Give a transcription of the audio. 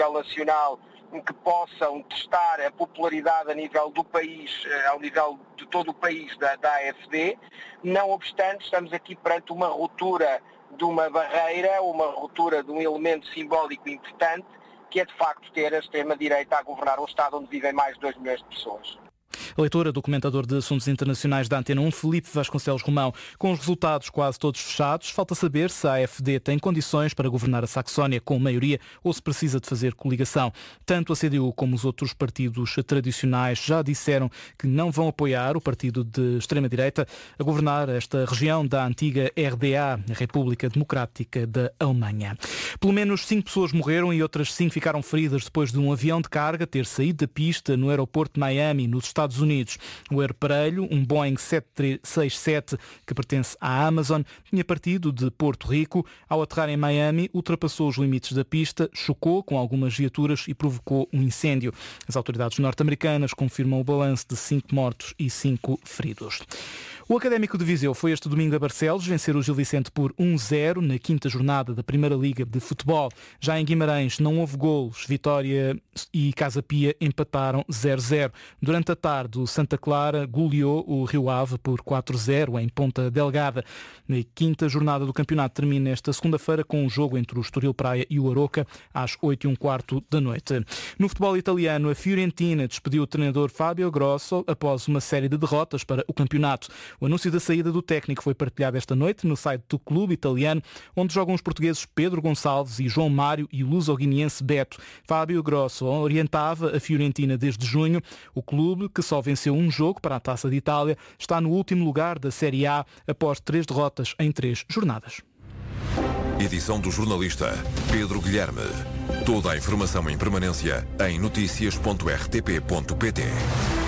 nível nacional que possam testar a popularidade a nível do país, ao nível de todo o país da AfD. Não obstante, estamos aqui perante uma ruptura de uma barreira, uma ruptura de um elemento simbólico importante, que é de facto ter a extrema-direita a governar um Estado onde vivem mais de 2 milhões de pessoas. A leitura do comentador de assuntos internacionais da Antena 1, Filipe Vasconcelos Romão. Com os resultados quase todos fechados, falta saber se a AfD tem condições para governar a Saxónia com maioria ou se precisa de fazer coligação. Tanto a CDU como os outros partidos tradicionais já disseram que não vão apoiar o partido de extrema-direita a governar esta região da antiga RDA, a República Democrática da Alemanha. Pelo menos 5 pessoas morreram e outras 5 ficaram feridas depois de um avião de carga ter saído da pista no aeroporto de Miami, nos Estados Unidos. O aeroparelho, um Boeing 767 que pertence à Amazon, tinha partido de Porto Rico. Ao aterrar em Miami, ultrapassou os limites da pista, chocou com algumas viaturas e provocou um incêndio. As autoridades norte-americanas confirmam o balanço de 5 mortos e 5 feridos. O Académico de Viseu foi este domingo a Barcelos vencer o Gil Vicente por 1-0 na 5ª jornada da Primeira Liga de Futebol. Já em Guimarães não houve golos. Vitória e Casa Pia empataram 0-0. Durante a tarde, o Santa Clara goleou o Rio Ave por 4-0 em Ponta Delgada. A 5ª jornada do campeonato termina esta segunda-feira com um jogo entre o Estoril Praia e o Aroca às 8h15 da noite. No futebol italiano, a Fiorentina despediu o treinador Fábio Grosso após uma série de derrotas para o campeonato. O anúncio da saída do técnico foi partilhado esta noite no site do clube italiano, onde jogam os portugueses Pedro Gonçalves e João Mário e o luso-guineense Beto. Fábio Grosso orientava a Fiorentina desde junho. O clube, que só venceu um jogo para a Taça de Itália, está no último lugar da Série A após 3 derrotas em 3 jornadas. Edição do jornalista Pedro Guilherme. Toda a informação em permanência em noticias.rtp.pt.